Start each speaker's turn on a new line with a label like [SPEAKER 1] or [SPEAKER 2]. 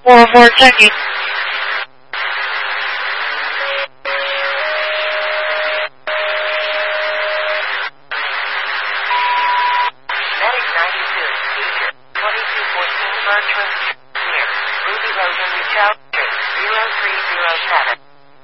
[SPEAKER 1] 404 checking.
[SPEAKER 2] Medic 92, Teacher, 2214 Bertram, near Ruby Road and Reach out, 0307.